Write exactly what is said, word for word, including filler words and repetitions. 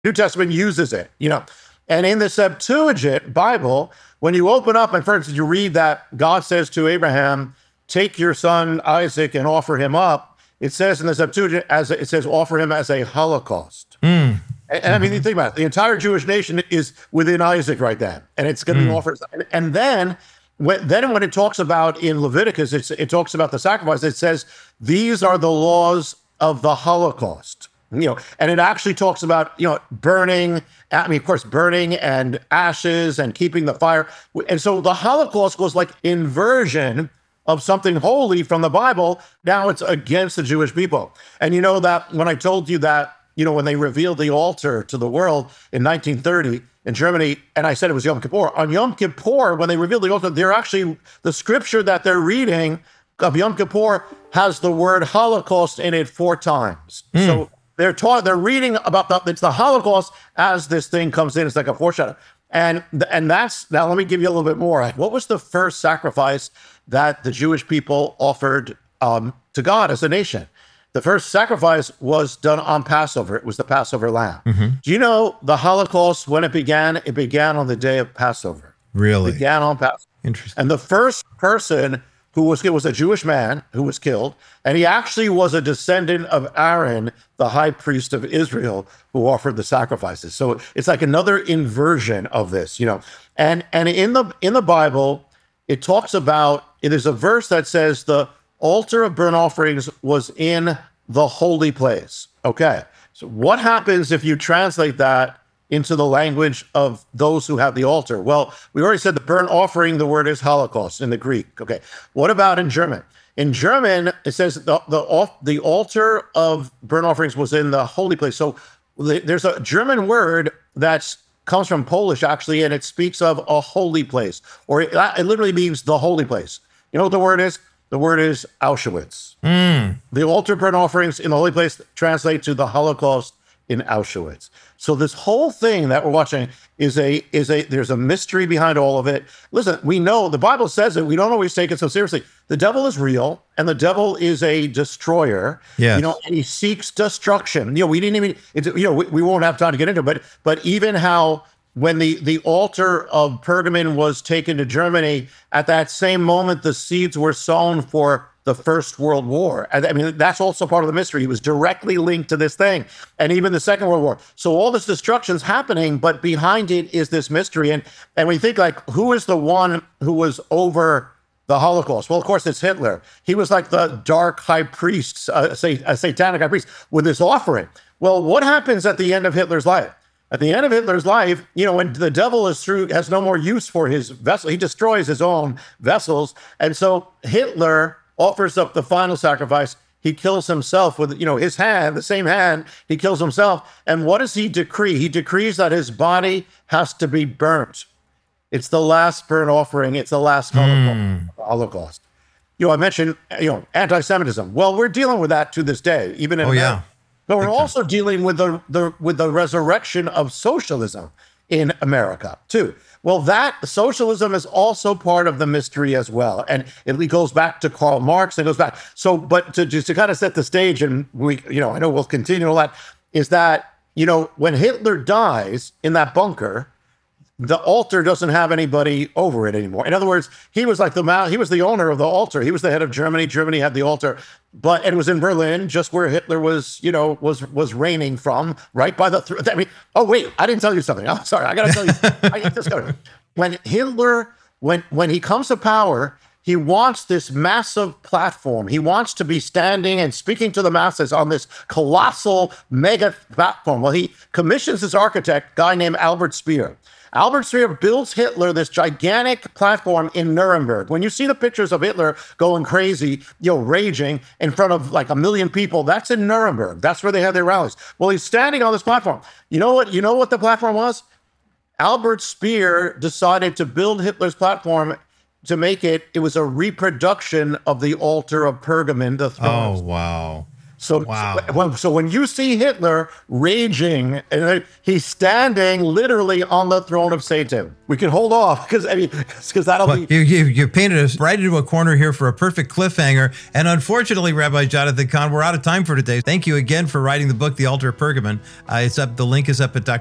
New Testament uses it, you know. And in the Septuagint Bible, when you open up and, for instance, you read that God says to Abraham, take your son Isaac and offer him up, it says in the Septuagint, as it says, offer him as a holocaust. Mm. And, and I mean, you think about it, the entire Jewish nation is within Isaac right then, and it's going to mm. be offered. And then when, then when it talks about in Leviticus, it's, it talks about the sacrifice, it says, these are the laws of the Holocaust. You know, and it actually talks about, you know, burning, I mean, of course, burning and ashes and keeping the fire. And so the Holocaust was like inversion of something holy from the Bible. Now it's against the Jewish people. And you know that when I told you that, you know, when they revealed the altar to the world in nineteen thirty in Germany, and I said it was Yom Kippur, on Yom Kippur, when they revealed the altar, they're actually, the scripture that they're reading of Yom Kippur has the word Holocaust in it four times. Mm. So They're taught, they're reading about the, it's the Holocaust as this thing comes in. It's like a foreshadow. And, and that's, now let me give you a little bit more. What was the first sacrifice that the Jewish people offered um, to God as a nation? The first sacrifice was done on Passover. It was the Passover lamb. Mm-hmm. Do you know the Holocaust, when it began, it began on the day of Passover. Really? It began on Passover. Interesting. And the first person who was was a Jewish man who was killed, and he actually was a descendant of Aaron, the high priest of Israel, who offered the sacrifices. So it's like another inversion of this, you know. And and in the in the Bible, it talks about, there's a verse that says the altar of burnt offerings was in the holy place. Okay, so what happens if you translate that into the language of those who have the altar? Well, we already said the burnt offering, the word is Holocaust in the Greek. Okay, what about in German? In German, it says the the, the altar of burnt offerings was in the holy place. So there's a German word that comes from Polish, actually, and it speaks of a holy place, or it, it literally means the holy place. You know what the word is? The word is Auschwitz. Mm. The altar burnt offerings in the holy place translate to the Holocaust in Auschwitz. So this whole thing that we're watching is a, is a, there's a mystery behind all of it. Listen, we know, the Bible says it, we don't always take it so seriously. The devil is real, and the devil is a destroyer. Yes. You know, and he seeks destruction. You know, we didn't even, it's, you know, we, we won't have time to get into it, but, but even how when the, the altar of Pergamon was taken to Germany, at that same moment, the seeds were sown for the First World War. I mean, that's also part of the mystery. He was directly linked to this thing, and even the Second World War. So all this destruction's happening, but behind it is this mystery. And and we think, like, who is the one who was over the Holocaust? Well, of course, it's Hitler. He was like the dark high priest, uh, say, a satanic high priest with this offering. Well, what happens at the end of Hitler's life? At the end of Hitler's life, you know, when the devil is through, has no more use for his vessel, he destroys his own vessels. And so Hitler offers up the final sacrifice. He kills himself with, you know, his hand, the same hand, he kills himself. And what does he decree? He decrees that his body has to be burnt. It's the last burnt offering. It's the last mm. Holocaust. You know, I mentioned, you know, anti-Semitism. Well, we're dealing with that to this day, even in oh, America. yeah. But we're Big also time. dealing with the, the with the resurrection of socialism in America, too. Well, that socialism is also part of the mystery as well. And it goes back to Karl Marx, and goes back. So, but to just to kind of set the stage, and we, you know, I know we'll continue all that, is that, you know, when Hitler dies in that bunker, the altar doesn't have anybody over it anymore. In other words, he was like the he was the owner of the altar. He was the head of Germany. Germany had the altar, but it was in Berlin, just where Hitler was, you know, was was reigning from, right by the. Th- I mean, oh wait, I didn't tell you something. I'm sorry, I got to tell you. I just got when Hitler, when when he comes to power, he wants this massive platform. He wants to be standing and speaking to the masses on this colossal mega platform. Well, he commissions this architect, guy named Albert Speer. Albert Speer builds Hitler this gigantic platform in Nuremberg. When you see the pictures of Hitler going crazy, you know, raging in front of like a million people, that's in Nuremberg. That's where they have their rallies. Well, he's standing on this platform. You know what? You know what the platform was? Albert Speer decided to build Hitler's platform to make it, it was a reproduction of the altar of Pergamon, the throne. Oh, wow. So, Wow. so, when, so when you see Hitler raging, and he's standing literally on the throne of Satan. We can hold off because I mean, because that'll well, be. You, you, you painted us right into a corner here for a perfect cliffhanger. And unfortunately, Rabbi Jonathan Cahn, we're out of time for today. Thank you again for writing the book, The Altar of Pergamon. Uh, it's up. The link is up at